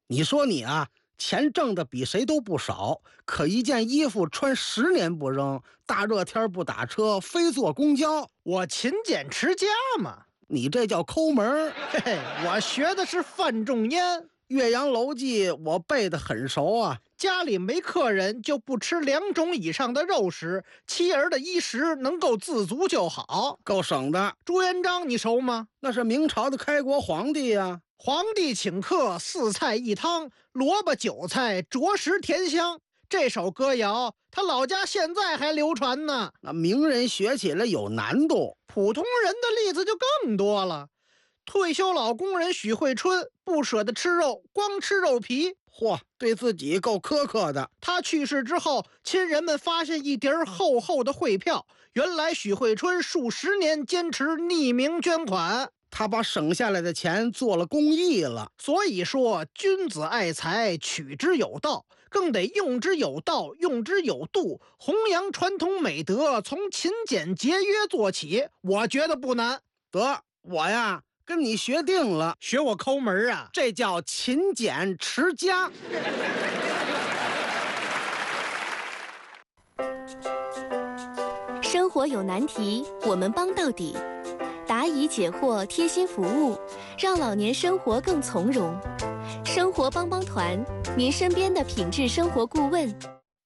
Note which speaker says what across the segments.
Speaker 1: 你说你啊，钱挣的比谁都不少，可一件衣服穿10年不扔，大热天不打车，非坐公交。
Speaker 2: 我勤俭持家嘛。
Speaker 1: 你这叫抠门儿。
Speaker 2: 嘿嘿，我学的是范仲淹。
Speaker 1: 岳阳楼记我背得很熟啊。
Speaker 2: 家里没客人就不吃2种以上的肉食，妻儿的衣食能够自足就好，
Speaker 1: 够省的。
Speaker 2: 朱元璋你熟吗？
Speaker 1: 那是明朝的开国皇帝呀。
Speaker 2: 皇帝请客4菜1汤，萝卜韭菜着实甜香。这首歌谣他老家现在还流传呢。
Speaker 1: 那名人学起来有难度，
Speaker 2: 普通人的例子就更多了。退休老工人许惠春不舍得吃肉，光吃肉皮。
Speaker 1: 嚯，对自己够苛刻的。
Speaker 2: 他去世之后，亲人们发现一叠厚厚的汇票，原来许惠春数10年坚持匿名捐款，
Speaker 1: 他把省下来的钱做了公益了。
Speaker 2: 所以说，君子爱财，取之有道，更得用之有道，用之有度，弘扬传统美德，从勤俭节约做起，我觉得不难。
Speaker 1: 得，我呀跟你学定了，
Speaker 2: 学我抠门啊，
Speaker 1: 这叫勤俭持家。
Speaker 3: 生活有难题，我们帮到底。答疑解惑，贴心服务，让老年生活更从容。生活帮帮团，您身边的品质生活顾问。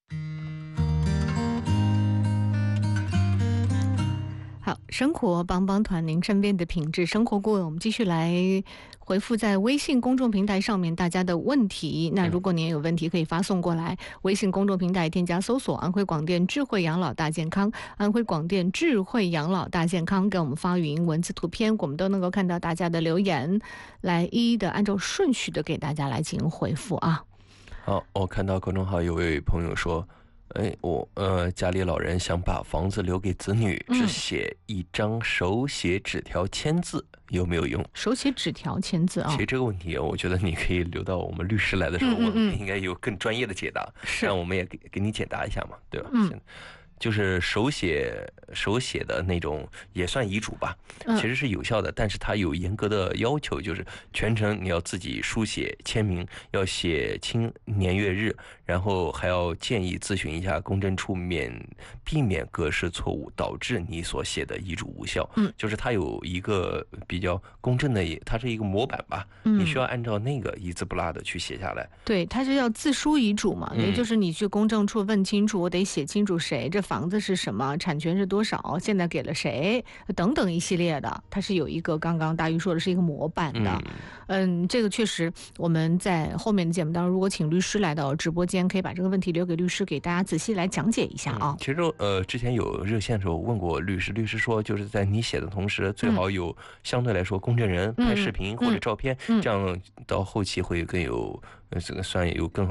Speaker 4: 好，生活帮帮团，您身边的品质生活顾问。我们继续来回复在微信公众平台上面大家的问题。那如果您有问题，可以发送过来。微信公众平台添加搜索安徽广电智慧养老大健康，安徽广电智慧养老大健康，给我们发语音、文字、图片，我们都能够看到大家的留言，来一一的按照顺序的给大家来进行回复啊。
Speaker 5: 好，我看到公众号有位朋友说，我家里老人想把房子留给子女，只写一张手写纸条签字，有没有用？
Speaker 4: 手写纸条签字啊？
Speaker 5: 其实这个问题，我觉得你可以留到我们律师来的时候问，应该有更专业的解答。让我们也给你解答一下嘛，对吧？就是手写的那种也算遗嘱吧，其实是有效的，但是它有严格的要求，就是全程你要自己书写签名，要写清年月日，然后还要建议咨询一下公证处，避免格式错误导致你所写的遗嘱无效。就是它有一个比较公正的，它是一个模板吧，你需要按照那个一字不落的去写下来。
Speaker 4: 对，它是要自书遗嘱嘛，也就是你去公证处问清楚，我得写清楚谁这房子是什么，产权是多少，现在给了谁，等等一系列的，它是有一个刚刚大鱼说的是一个模板的。这个确实我们在后面的节目当中，如果请律师来到直播间，可以把这个问题留给律师给大家仔细来讲解一下啊。
Speaker 5: 其实之前有热线的时候问过律师，律师说就是在你写的同时，最好有相对来说公证人拍视频或者照片，这样到后期会更有这个算有更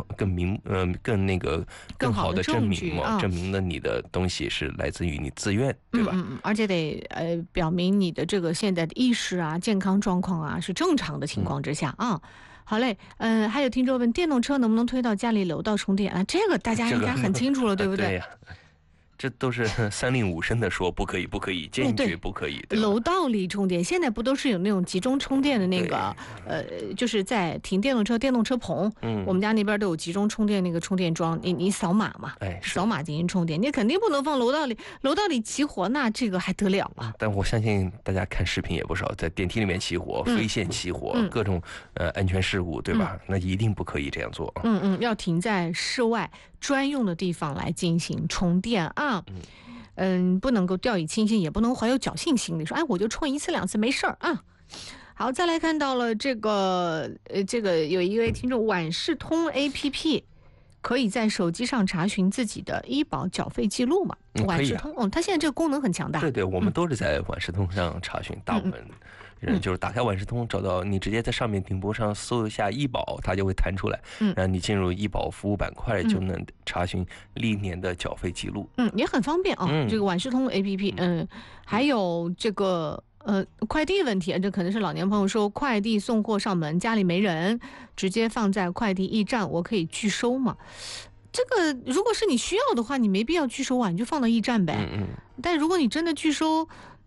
Speaker 5: 好的证明嘛，证明了你的东西是来自于你自愿，对吧？
Speaker 4: 而且得表明你的这个现在的意识啊、健康状况啊是正常的情况之下啊。好嘞，还有听众问电动车能不能推到家里楼道充电啊？这个大家应该很清楚了，对不对？
Speaker 5: 对呀。这都是三令五申的说不可以，坚决不可以。
Speaker 4: 楼道里充电，现在不都是有那种集中充电的那个就是在停电动车棚，我们家那边都有集中充电那个充电桩，你扫码嘛，扫码进行充电，你肯定不能放楼道里起火，那这个还得了啊？
Speaker 5: 但我相信大家看视频也不少，在电梯里面起火、飞线起火，各种安全事故，对吧？那一定不可以这样做。
Speaker 4: 要停在室外专用的地方来进行充电啊。不能够掉以轻心，也不能怀有侥幸心理，说我就充1次2次没事儿啊。好，再来看到了这个有一位听众，万事通 APP 可以在手机上查询自己的医保缴费记录嘛？万事通，它现在这个功能很强大。
Speaker 5: 对，我们都是在万事通上查询，大部分人就是打开万事通，找到你直接在上面顶部上搜一下医保，它就会弹出来，然后你进入医保服务板块就能查询历年的缴费记录。
Speaker 4: 也很方便啊。这个万事通 APP，还有这个快递问题，这可能是老年朋友说快递送货上门，家里没人，直接放在快递驿站，我可以拒收吗？这个如果是你需要的话，你没必要拒收啊，你就放到驿站呗。但如果你真的拒收，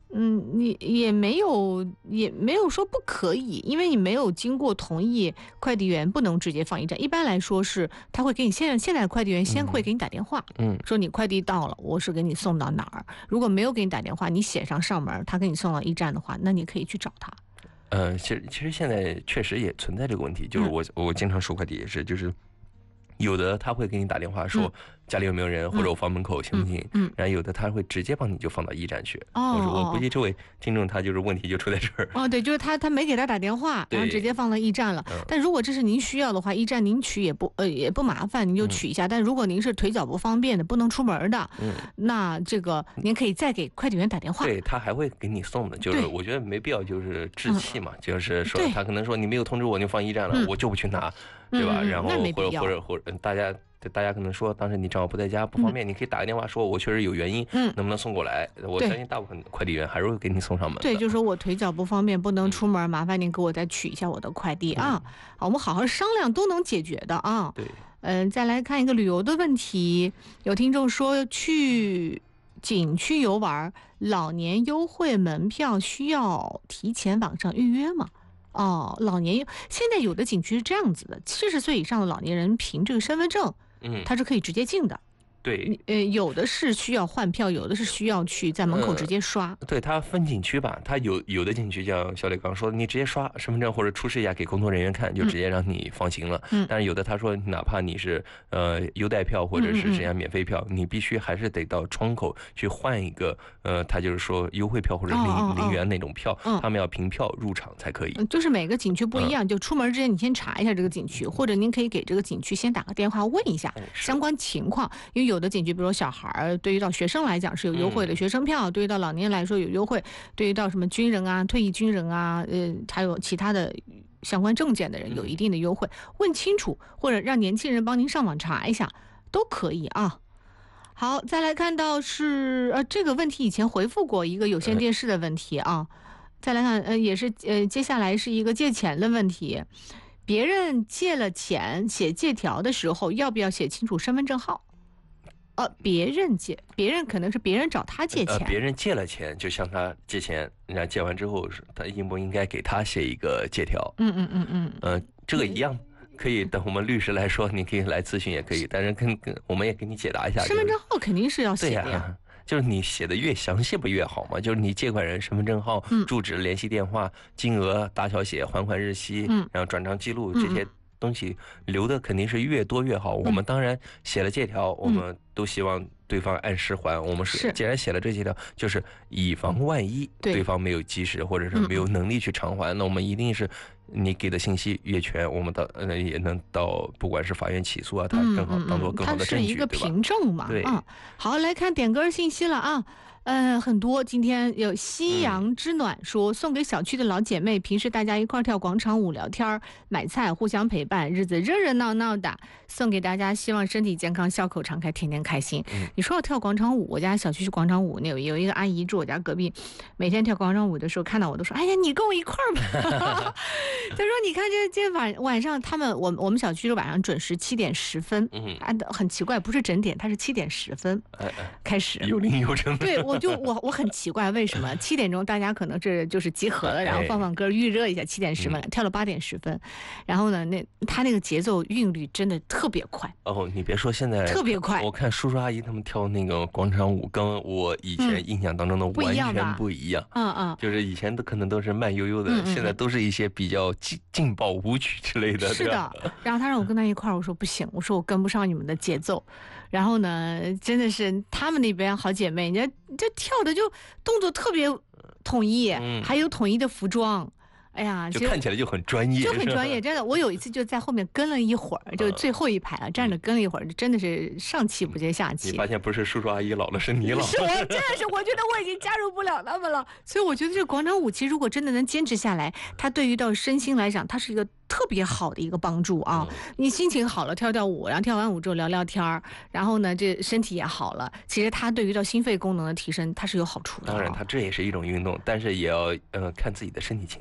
Speaker 4: 你也没有说不可以，因为你没有经过同意，快递员不能直接放驿站。一般来说是他会给你现在的快递员先会给你打电话，说你快递到了，我是给你送到哪儿。如果没有给你打电话，你写上门，他给你送到驿站的话，那你可以去找他。
Speaker 5: 其实现在确实也存在这个问题，就是我经常收快递也是，就是有的他会给你打电话说家里有没有人，或者我放门口行不行？然后有的他会直接帮你就放到驿站去。我估计这位听众他就是问题就出在这儿。
Speaker 4: 对，就是他没给他打电话，然后直接放到驿站了。但如果这是您需要的话，驿站您取也不麻烦，您就取一下。但如果您是腿脚不方便的，不能出门的，那这个您可以再给快递员打电话。
Speaker 5: 对，他还会给你送的。就是我觉得没必要就是置气嘛，就是说他可能说你没有通知我就放驿站了，我就不去拿，对吧？然后或者大家可能说当时你正好不在家不方便，你可以打个电话说我确实有原因，能不能送过来？我相信大部分快递员还是会给你送上门的。
Speaker 4: 对，就是说我腿脚不方便不能出门，麻烦您给我再取一下我的快递啊。好，我们好好商量，都能解决的啊。
Speaker 5: 对，
Speaker 4: 再来看一个旅游的问题，有听众说去景区游玩，老年优惠门票需要提前网上预约吗？老年现在有的景区是这样子的，70岁以上的老年人凭这个身份证，他是可以直接进的。
Speaker 5: 对，
Speaker 4: 有的是需要换票，有的是需要去在门口直接刷。
Speaker 5: 对，它分景区吧，它有的景区像小磊刚说的，你直接刷身份证或者出示一下给工作人员看，就直接让你放行了。但是有的他说，哪怕你是优待票或者是人家免费票，你必须还是得到窗口去换一个他就是说优惠票或者0元那种票，他们要凭票入场才可以。
Speaker 4: 就是每个景区不一样，就出门之前你先查一下这个景区，或者您可以给这个景区先打个电话问一下相关情况，因为有的景区，比如说小孩，对于到学生来讲是有优惠的学生票，对于到老年来说有优惠，对于到什么军人啊、退役军人啊，还有其他的相关证件的人有一定的优惠，问清楚或者让年轻人帮您上网查一下都可以啊。好，再来看到是这个问题以前回复过一个有线电视的问题啊。再来看也是接下来是一个借钱的问题，别人借了钱写借条的时候要不要写清楚身份证号？别人可能是别人找他借钱，
Speaker 5: 别人借了钱就向他借钱，人家借完之后他应不应该给他写一个借条？这个一样。可以等我们律师来说，你可以来咨询也可以，但是我们也给你解答一下。
Speaker 4: 身份证号肯定是要写的呀。
Speaker 5: 就是你写的越详细不越好吗？就是你借款人身份证号、住址、联系电话、金额、大小写、还款日期，然后转账记录这些东西留的肯定是越多越好。我们当然写了借条，我们都希望对方按时还。我们是既然写了这些条，就是以防万一对方没有及时或者是没有能力去偿还，那我们一定是你给的信息越全，我们也能到不管是法院起诉啊，它更好当做更好的证据，
Speaker 4: 它是一个凭证嘛。
Speaker 5: 对，
Speaker 4: 好，来看点歌信息了啊。很多，今天有夕阳之暖说送给小区的老姐妹，平时大家一块跳广场舞、聊天、买菜，互相陪伴，日子热热闹闹的，送给大家，希望身体健康，笑口常开，天天开心。你说要跳广场舞，我家小区是广场舞，有一个阿姨住我家隔壁，每天跳广场舞的时候看到我都说，哎呀，你跟我一块儿吧。他说你看这晚上我们小区是晚上准时7点10分，很奇怪，不是整点，它是7点10分开始，
Speaker 5: 有零有整。
Speaker 4: 对，我很奇怪为什么7点钟大家可能就是集合了，然后放歌预热一下，7点10分跳了8点10分，然后呢，他那个节奏韵律真的特别快。
Speaker 5: 你别说，现在
Speaker 4: 特别快。
Speaker 5: 我看叔叔阿姨他们跳那个广场舞，跟我以前印象当中的完全不一样。就是以前可能都是慢悠悠的，现在都是一些比较劲爆舞曲之类的。
Speaker 4: 是的。然后他让我跟他一块儿，我说不行，我说我跟不上你们的节奏。然后呢，真的是他们那边好姐妹，人家这跳的就动作特别统一，还有统一的服装。哎呀，
Speaker 5: 就看起来就很专业，
Speaker 4: 就很专业，真的。我有一次就在后面跟了一会儿，就最后一排了，站着跟了一会儿，真的是上气不接下气。
Speaker 5: 你发现不是叔叔阿姨老了，是你老了。
Speaker 4: 是我真的是，我觉得我已经加入不了他们了。所以我觉得这个广场舞，其实如果真的能坚持下来，它对于到身心来讲，它是一个特别好的一个帮助啊。你心情好了，跳跳舞，然后跳完舞之后聊聊天，然后呢，这身体也好了。其实它对于到心肺功能的提升，它是有好处的。
Speaker 5: 当然，它这也是一种运动，但是也要看自己的身体情况。
Speaker 4: 对。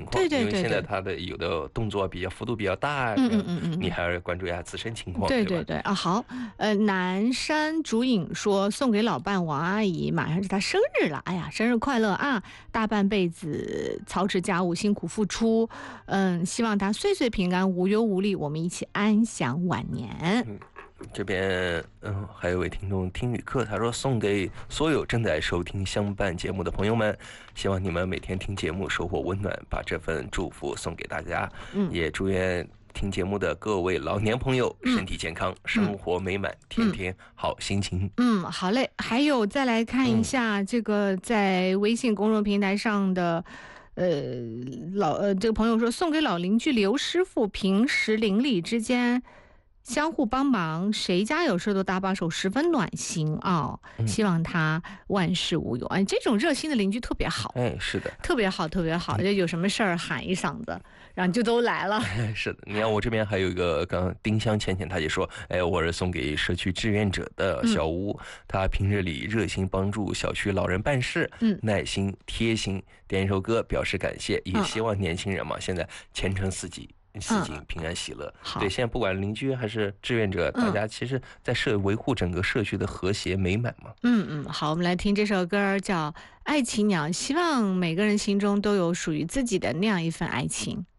Speaker 5: 为现在他的有的动作比较幅度比较大，你还要关注一下自身情况。
Speaker 4: 对啊，好，南山竹影说送给老伴王阿姨，马上是她生日了，哎呀，生日快乐啊！大半辈子操持家务，辛苦付出，希望她岁岁平安，无忧无虑，我们一起安享晚年。
Speaker 5: 这边还有位听众听语课，他说送给所有正在收听相伴节目的朋友们，希望你们每天听节目收获温暖，把这份祝福送给大家。也祝愿听节目的各位老年朋友身体健康，生活美满，天天好心情。
Speaker 4: 好嘞。还有再来看一下这个在微信公众平台上的。这个朋友说送给老邻居刘师傅，平时邻里之间相互帮忙，谁家有事都搭把手，十分暖心啊！希望他万事无忧。这种热心的邻居特别好。
Speaker 5: 是的，
Speaker 4: 特别好，特别好。就有什么事儿喊一嗓子，然后就都来了。
Speaker 5: 是的，你看我这边还有一个刚丁香浅浅，他就说，我是送给社区志愿者的小吴，他平日里热心帮助小区老人办事，耐心贴心，点一首歌表示感谢，也希望年轻人嘛，现在前程似锦。平安喜乐。对，现在不管邻居还是志愿者，大家其实在维护整个社区的和谐美满嘛。
Speaker 4: 好，我们来听这首歌叫《爱情鸟》，希望每个人心中都有属于自己的那样一份爱情。